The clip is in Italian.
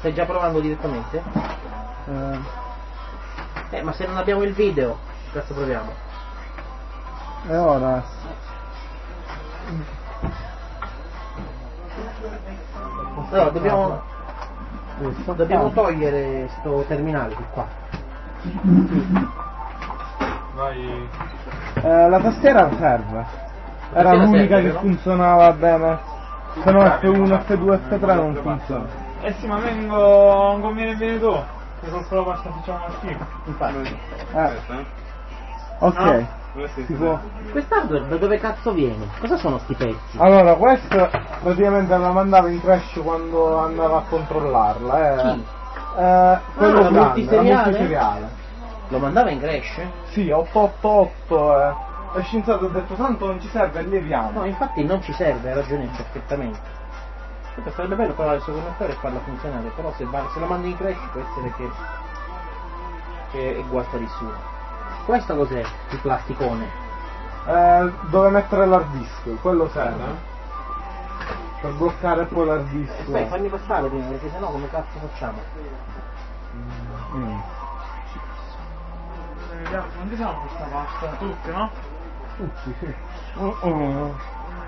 Stai già provando direttamente? Ma se non abbiamo il video, cazzo proviamo? E ora? Allora, dobbiamo togliere sto terminale di qua. Vai. La tastiera serve. Era l'unica che funzionava bene. Se no F1, F2, F3 non funziona. Sì, ma non conviene bene tu. Che con quella pasta facciamo la schifo. Infatti. Ok. No? Si può. Quest'hardware da dove cazzo viene? Cosa sono sti pezzi? Allora, questo praticamente la mandava in crash quando andava a controllarla. Chi? Quello la multiseriale? multiseriale. Lo mandava in crash? Sì, 888. Lo scienziato ha detto tanto non ci serve, leviamo. No, infatti non ci serve, hai ragione perfettamente. Aspetta, sarebbe bello provare il suo commentario e farla funzionare, però se la mandi in crash può essere che è guasta di suo. Questo cos'è? Il plasticone? Dove mettere l'hard disk, quello serve. Per bloccare poi l'hard disk. Aspetta, fammi passare prima, perché sennò come cazzo facciamo? Quanti sono questa pasta? Tutte, no? Tutti, sì.